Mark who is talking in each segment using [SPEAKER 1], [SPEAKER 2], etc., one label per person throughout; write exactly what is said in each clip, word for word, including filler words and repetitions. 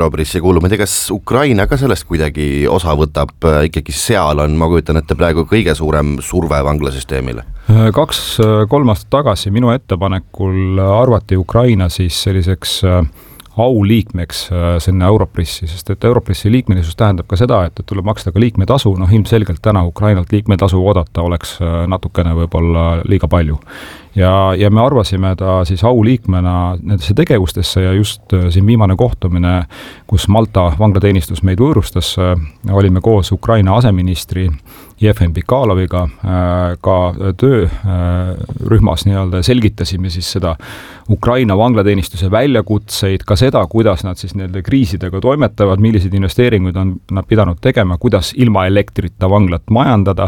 [SPEAKER 1] Eurooprissi kuulub, ma ei tea, kas Ukraina ka sellest kuidagi osa võtab, ikkagi seal on, ma kujutan ette, praegu kõige suurem surve vanglasüsteemile?
[SPEAKER 2] Kaks-kolm aastat tagasi minu ettepanekul arvati Ukraina siis selliseks auliikmeks sinna Europrissi, sest et Europrissi liikmelisus tähendab ka seda, et tuleb maksta ka liikmetasu, noh ilmselgelt täna Ukrainalt liikmetasu oodata oleks natukene võib-olla liiga palju. Ja, ja me arvasime ta siis auliikmena nendesse tegevustesse ja just siin viimane kohtumine, kus Malta vanglateenistus meid võõrustas, olime koos Ukraina aseministri Jefim Pikaloviga ka töörühmas nii-öelda selgitasime siis seda Ukraina vanglateenistuse väljakutseid, ka seda, kuidas nad siis nende kriisidega toimetavad, millised investeeringuid on nad pidanud tegema, kuidas ilma elektrita vanglat majandada,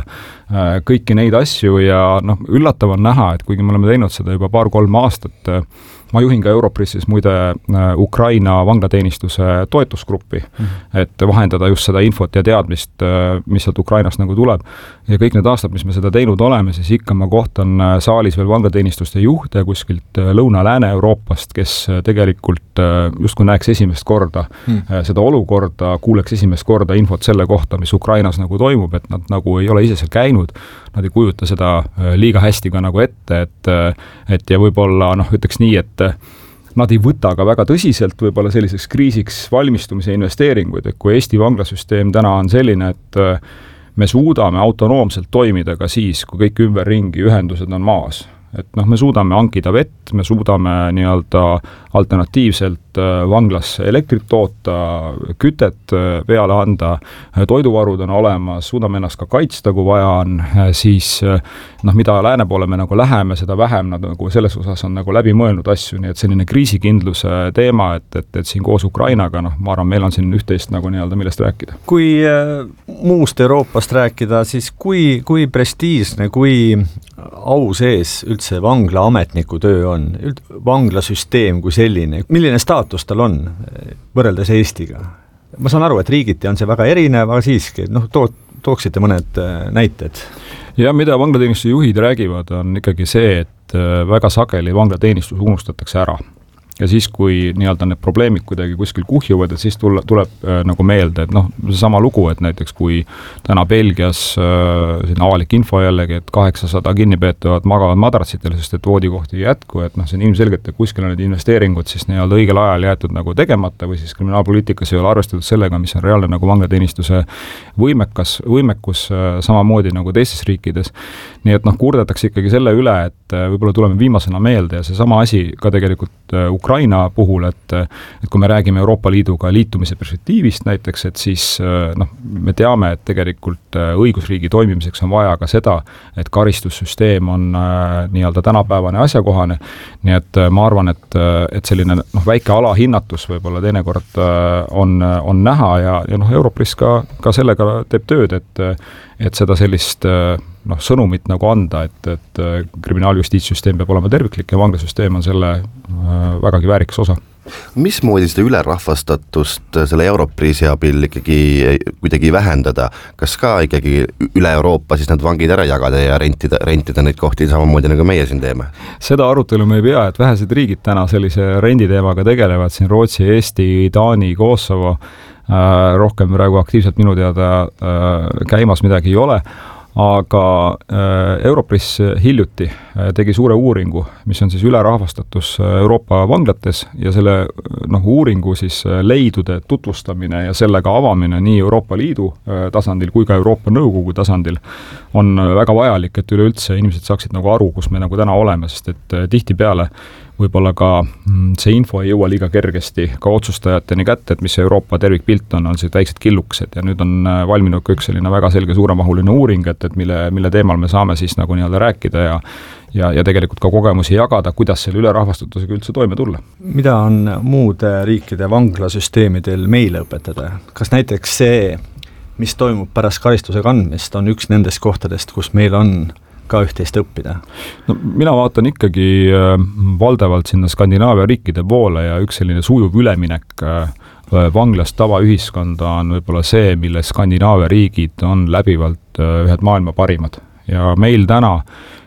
[SPEAKER 2] kõiki neid asju ja noh, üllatav on näha, et kuigi me oleme teinud seda juba paar-kolm aastat, ma juhin ka Europrissis muide Ukraina vanglateenistuse toetusgruppi, mm-hmm. et vahendada just seda infot ja teadmist, mis sealt Ukrainast nagu tuleb. Ja kõik need aastad, mis me seda teinud oleme, siis ikka ma kohtan saalis veel vanglateenistuste juhte kuskilt Lõuna-Lääne-Euroopast, kes tegelikult justkui näeks esimest korda mm. seda olukorda, kuuleks esimest korda infot selle kohta, mis Ukrainas nagu toimub, et nad nagu ei ole ise seal käinud, nad ei kujuta seda liiga hästi ka nagu ette, et, et ja võib-olla noh, ütleks nii, et nad ei võta ka väga tõsiselt võib-olla selliseks kriisiks valmistumise investeeringuid, et kui Eesti vanglasüsteem täna on selline, et me suudame autonoomselt toimida ka siis, kui kõik ümberringi ühendused on maas. Et noh, me suudame hankida vett, me suudame nii-öelda alternatiivselt vanglas elektrit toota, kütet peale anda, toiduvarud on olemas, suudame ennast ka kaitsta, kui vaja on, siis noh, mida lääne poole me nagu läheme, seda vähem nad nagu selles osas on nagu läbi mõelnud asju, nii et selline kriisikindluse teema, et, et, et siin koos Ukrainaga, noh, ma arvan, meil on siin üht-teist nagu nii-öelda millest rääkida.
[SPEAKER 3] Kui äh, muust Euroopast rääkida, siis kui, kui prestiižne, kui au sees üldse vangla ametniku töö on, vanglasüsteem kui selline, milline staatus tal on võrreldes Eestiga? Ma saan aru, et riigiti on see väga erinev, aga siiski, noh, to- tooksite mõned näited?
[SPEAKER 2] Ja mida vanglateenistuse juhid räägivad, on ikkagi see, et väga sageli vanglateenistus unustatakse ära. Ja siis, kui nii-öelda need probleemid kuidagi kuskil kuhjuvad, et siis tuleb, tuleb äh, nagu meelde, et noh, see sama lugu, et näiteks kui täna Belgias äh, siin avalik info jällegi, et kaheksasada kinnipeetavad magavad madratsitel, sest et voodikohti ei jätku, et noh, see on ilmselgelt, et kuskil on need investeeringud siis nii-öelda õigel ajal jäetud nagu tegemata või siis kriminaalpoliitikas ei ole arvestatud sellega, mis on reaalne nagu vanglateenistuse võimekas, võimekus äh, samamoodi nagu teistes riikides. Nii et noh, kurdetakse ikkagi selle üle, et äh, võib-olla tuleme viimasena meelde ja see sama asi ka tegelikult äh, Ukraina puhul, et, et kui me räägime Euroopa Liiduga liitumise perspektiivist näiteks, et siis noh, me teame, et tegelikult õigusriigi toimimiseks on vaja ka seda, et karistussüsteem on nii-öelda tänapäevane asjakohane, nii et ma arvan, et, et selline noh, väike alahinnatus võib-olla teinekord on, on näha ja, ja noh, Europriss ka, ka sellega teeb tööd, et, et seda sellist noh, sõnumit nagu anda, et, et kriminaaljustiitssüsteem peab olema terviklik ja vanglasüsteem on selle vägagi väärikas osa.
[SPEAKER 1] Mismoodi seda ülerahvastatust selle Europriisi abil ikkagi kuidagi vähendada? Kas ka ikkagi üle Euroopa siis need vangid ära jagada ja rentida, rentida neid kohti samamoodi nagu meie siin teeme?
[SPEAKER 2] Seda arutelu me ei pea, et vähesed riigid täna sellise renditeemaga tegelevad, siin Rootsi, Eesti, Taani, Kosovo, äh, rohkem praegu aktiivselt minu teada äh, käimas midagi ei ole, aga äh, Europriss hiljuti äh, tegi suure uuringu, mis on siis ülerahvastatus Euroopa vanglates ja selle noh, uuringu siis leidude tutvustamine ja sellega avamine nii Euroopa Liidu äh, tasandil kui ka Euroopa Nõukogu tasandil on väga vajalik, et üleüldse inimesed saaksid nagu aru, kus me nagu täna oleme, sest et äh, tihtipeale võib-olla ka see info ei jõua liiga kergesti ka otsustajateni kätte, et mis see Euroopa tervikpilt on, on see väiksed killukesed ja nüüd on valminud üks selline väga selge suuremahuline uuring, et, et mille, mille teemal me saame siis nagu nii-öelda rääkida ja, ja, ja tegelikult ka kogemusi jagada, kuidas selle ülerahvastatusega üldse toime tulla.
[SPEAKER 3] Mida on muude riikide vanglasüsteemidel meile õpetada? Kas näiteks see, mis toimub pärast karistuse kandmist, on üks nendest kohtadest, kus meil on ka üht-teist õppida?
[SPEAKER 2] No, mina vaatan ikkagi äh, valdavalt sinna Skandinaavia riikide poole ja üks selline sujuv üleminek äh, vanglast tavaühiskonda on võib-olla see, mille Skandinaavia riigid on läbivalt äh, ühed maailma parimad. Ja meil täna,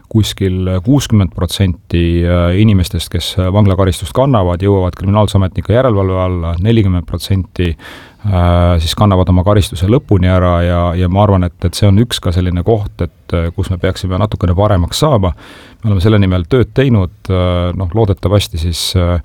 [SPEAKER 2] kuskil kuuskümmend protsenti inimestest, kes vanglakaristust kannavad, jõuavad kriminaalsusametniku järelevalve alla, nelikümmend protsenti siis kannavad oma karistuse lõpuni ära ja, ja ma arvan, et, et see on üks ka selline koht, et kus me peaksime natukene paremaks saama. Me oleme selle nimel tööd teinud, noh, loodetavasti siis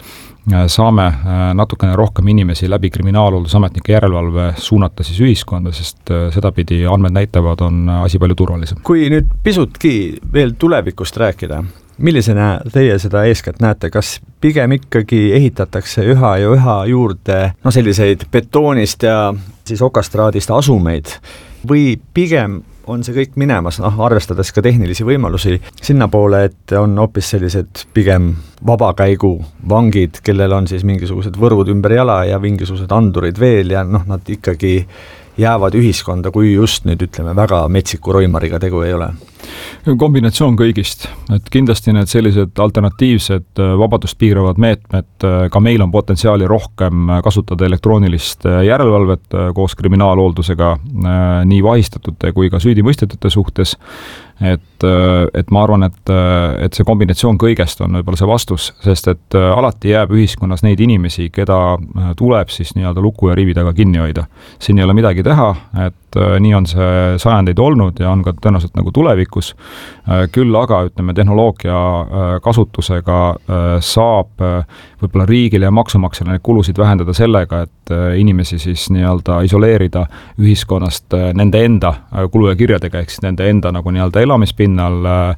[SPEAKER 2] saame natukene rohkem inimesi läbi kriminaalhooldusametnike järelevalve suunata siis ühiskonda, sest sedapidi andmed näitavad, on asi palju turvalisem.
[SPEAKER 3] Kui nüüd pisutki veel tulevikust rääkida, millisena teie seda eeskätt näete, kas pigem ikkagi ehitatakse üha ja üha juurde no selliseid betoonist ja siis okastraadist asumeid või pigem on see kõik minemas, noh, arvestades ka tehnilisi võimalusi sinna poole, et on hoopis sellised pigem vabakäigu vangid, kellel on siis mingisugused võrud ümber jala ja mingisugused andurid veel ja noh, nad ikkagi jäävad ühiskonda, kui just nüüd ütleme väga metsiku roimariga tegu ei ole.
[SPEAKER 2] Kombinatsioon kõigist, et kindlasti need sellised alternatiivsed vabadust piiravad meetmed, ka meil on potentsiaali rohkem kasutada elektroonilist järelevalvet koos kriminaalhooldusega nii vahistatute kui ka süüdimõistetute suhtes, et, et ma arvan, et, et see kombinatsioon kõigest on võib-olla see vastus, sest et alati jääb ühiskonnas neid inimesi, keda tuleb siis nii-öelda luku ja riivi taga kinni hoida. Siin ei ole midagi teha, et nii on see sajandeid olnud ja on ka tõenäoliselt nagu tulevikus. Küll aga, ütleme, tehnoloogia kasutusega saab võib-olla riigile ja maksumaksjale neid kulusid vähendada sellega, et inimesi siis nii-öelda isoleerida ühiskonnast nende enda kulu- ja kirjadega, ehk siis nende enda nagu nii-öelda elamispinnal,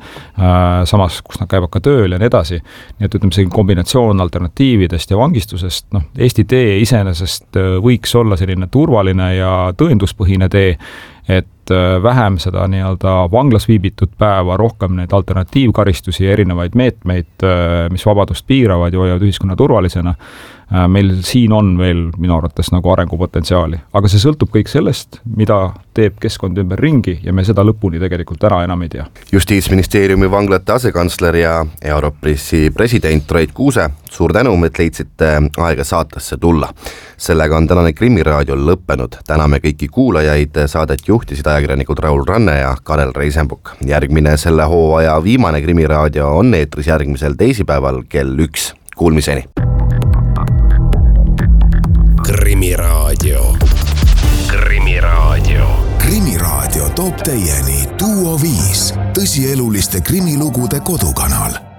[SPEAKER 2] samas, kus nad käivad ka tööl ja nii edasi. Nii et ütleme, see kombinatsioon alternatiividest ja vangistusest, noh, Eesti tee iseenesest võiks olla selline turvaline ja tõenduspõhine tee, et vähem seda nii-öelda vanglas viibitud päeva, rohkem neid alternatiivkaristusi ja erinevaid meetmeid, mis vabadust piiravad ja hoiavad ühiskonna turvalisena. Meil siin on veel minu arvates nagu arengupotentsiaali, aga see sõltub kõik sellest, mida teeb keskkond ümber ringi ja me seda lõpuni tegelikult ära enam ei tea.
[SPEAKER 1] Justiitsministeeriumi vanglate asekantsler ja Europressi president Roit Kuuse, suur tänu, et leidsite aega saatesse tulla. Sellega on tänane Krimiraadio lõppenud. Täname kõiki kuulajaid, saadet juhtisid ajakirjanikud Raul Ranne ja Karel Reisenbuk. Järgmine selle hooaja viimane Krimiraadio on eetris järgmisel teisipäeval kell üks. Kuulmiseni!
[SPEAKER 4] Krimiraadio. Krimiraadio.
[SPEAKER 5] Krimiraadio toob teieni Duo viis, tõsieluliste krimilugude kodukanal.